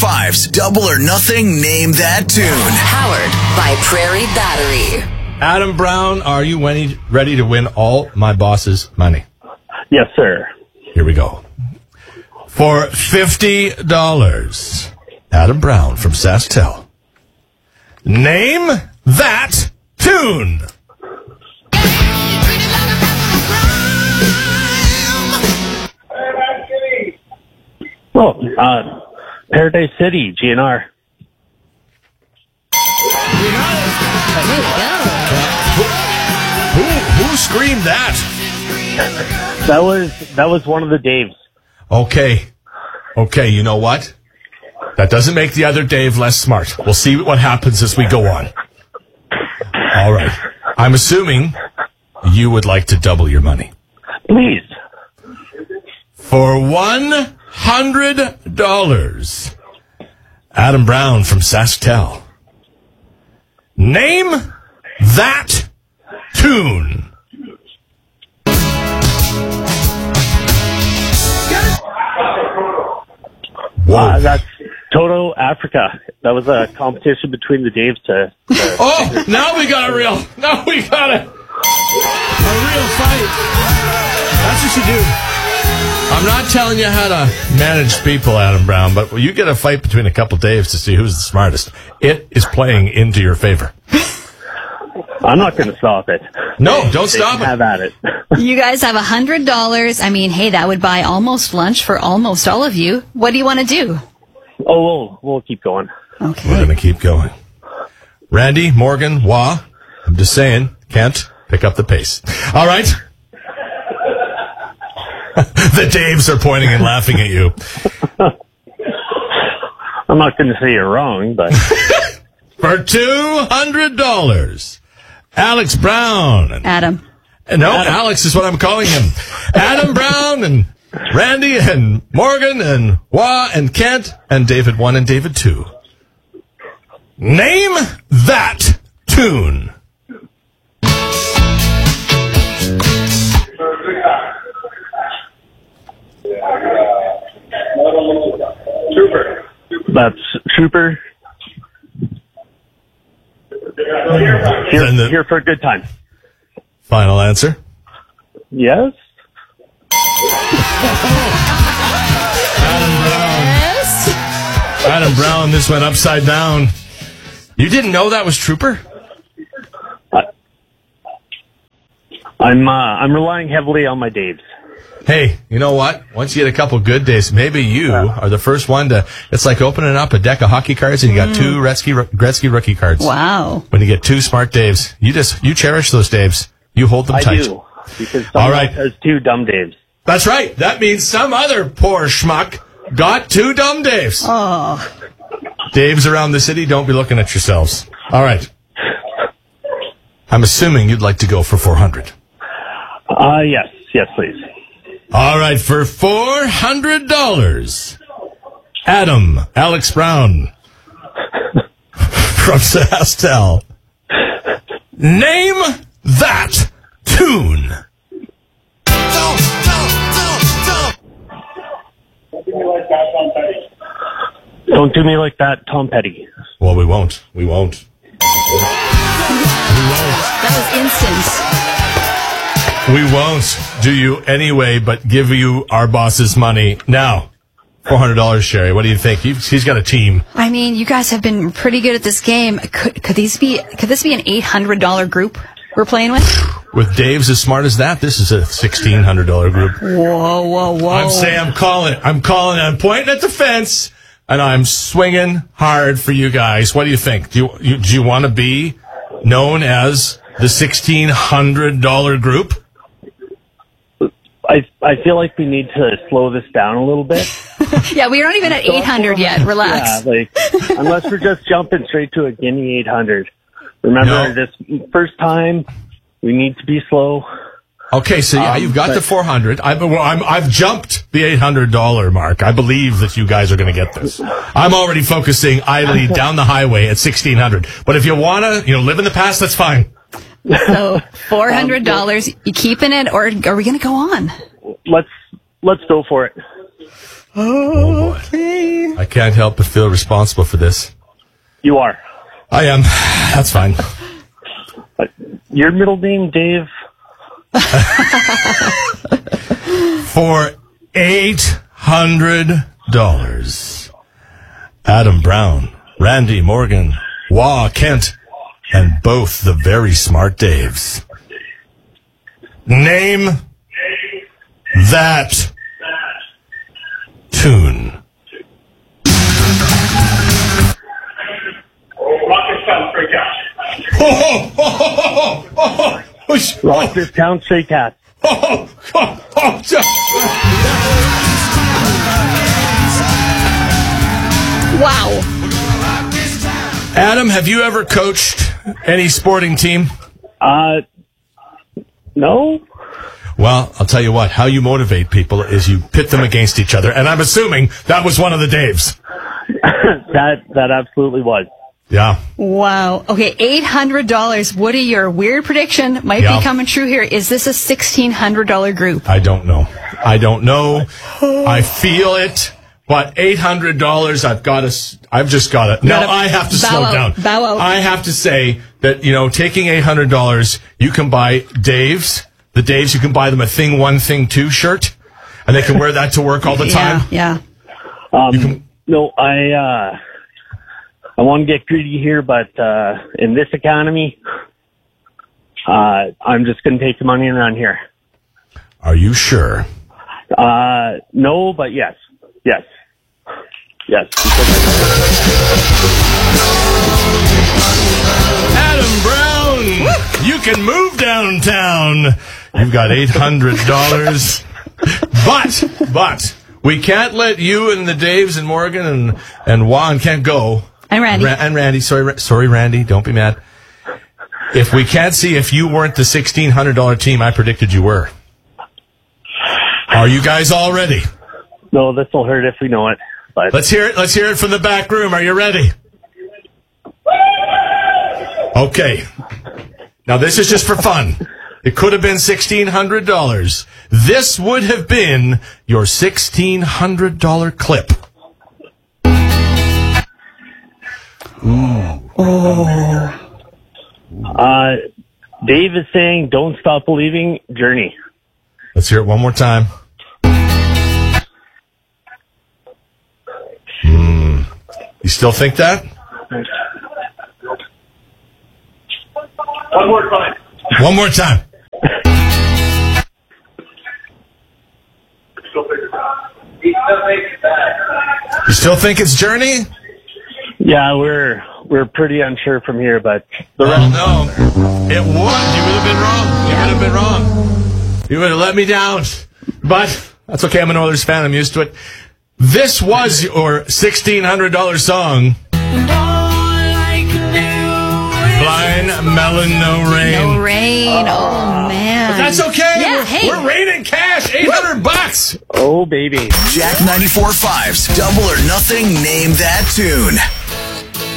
5's Double or Nothing Name That Tune. Powered by Prairie Battery. Adam Brown, are you ready to win all my boss's money? Yes, sir. Here we go. For $50, Adam Brown from SaskTel. Name that tune. Oh, Paradise City, GNR. Who screamed that? That was one of the Daves. Okay, you know what? That doesn't make the other Dave less smart. We'll see what happens as we go on. All right. I'm assuming you would like to double your money. Please. For $100, Adam Brown from SaskTel. Name that tune. Whoa. That's Toto Africa. That was a competition between the Daves to Oh, now we got a real fight. That's what you do. I'm not telling you how to manage people, Adam Brown, but you get a fight between a couple Daves to see who's the smartest. It is playing into your favor. I'm not going to stop it. No, don't stop it. Have at it. You guys have $100. I mean, hey, that would buy almost lunch for almost all of you. What do you want to do? Oh, we'll keep going. Okay. We're going to keep going. Randy, Morgan, Wah, I'm just saying, Kent, pick up the pace. All right? The Daves are pointing and laughing at you. I'm not going to say you're wrong, but... For $200, Alex Brown. Adam. No, Alex is what I'm calling him. Adam Brown and Randy and Morgan and Wah and Kent and David 1 and David 2. Name that tune. Trooper. That's Trooper. Here for a good time. Final answer. Yes. Adam Brown, this went upside down. You didn't know that was Trooper? I'm relying heavily on my Daves. Hey, you know what? Once you get a couple good days, maybe you are the first one to... It's like opening up a deck of hockey cards and you got two Gretzky rookie cards. Wow. When you get two smart Daves, you cherish those Daves. You hold them tight. I do, because someone else has two dumb Daves. That's right. That means some other poor schmuck got two dumb Daves. Oh. Daves around the city, don't be looking at yourselves. All right. I'm assuming you'd like to go for $400. Yes, please. All right, for $400, Alex Brown from SaskTel. Name that tune. Don't do me like that, Tom Petty. Well, we won't. That was instant. We won't do you anyway, but give you our boss's money. Now, $400, Sherry. What do you think? He's got a team. I mean, you guys have been pretty good at this game. Could this be an $800 group we're playing with? With Dave's as smart as that, this is a $1,600 group. Whoa. I'm saying I'm calling it. I'm pointing at the fence, and I'm swinging hard for you guys. What do you think? Do you want to be known as the $1,600 group? I feel like we need to slow this down a little bit. Yeah, we're not even at 800 yet. Relax. Yeah, unless we're just jumping straight to a Guinea 800. Remember, this first time, we need to be slow. Okay, so yeah, you've got the 400. I've jumped the $800 mark. I believe that you guys are going to get this. I'm already focusing idly down the highway at 1,600. But if you want to, live in the past, that's fine. So $400, you keeping it, or are we going to go on? Let's go for it. Oh, boy. I can't help but feel responsible for this. You are. I am. That's fine. Your middle name, Dave? For $800, Adam Brown, Randy Morgan, Wah Kent, and both the very smart Daves. Name that tune. Rock this town, Stray Cats. Wow. Adam, have you ever coached any sporting team? No. Well, I'll tell you what, how you motivate people is you pit them against each other, and I'm assuming that was one of the Daves. That absolutely was. Yeah. Wow. Okay, $800. Woody, your weird prediction might be coming true here. Is this a $1,600 group? I don't know. I I feel it, but $800, I've just got to. Now I have to slow down. Bow out. I have to say that, taking $800, you can buy Daves. The Daves, you can buy them a Thing 1, Thing 2 shirt, and they can wear that to work all the time. Yeah. No, I want to get greedy here, but in this economy, I'm just going to take the money and run here. Are you sure? No, but yes. Yes. Adam Brown, you can move downtown. You've got $800. But we can't let you and the Daves and Morgan and Juan can't go. And Randy. And Randy. Sorry, Randy. Don't be mad. If we can't see if you weren't the $1,600 team I predicted you were. Are you guys all ready? No, this will hurt if we know it. But Let's hear it. Let's hear it from the back room. Are you ready? Okay. Now, this is just for fun. It could have been $1,600. This would have been your $1,600 clip. Dave is saying, "Don't Stop Believing," Journey. Let's hear it one more time. You still think that? One more time. One more time. You still think it's Journey? Yeah, we're pretty unsure from here, but the Oh, rest. no. It would. You would have been wrong. You would have been wrong. You would have let me down. But that's okay. I'm an Oilers fan. I'm used to it. This was your $1,600 song. Blind Melon, No Rain. No rain. Oh, man. But that's okay. Yeah, We're raining cash. $800. Oh, baby. Jack 94.5's Double or Nothing Name That Tune.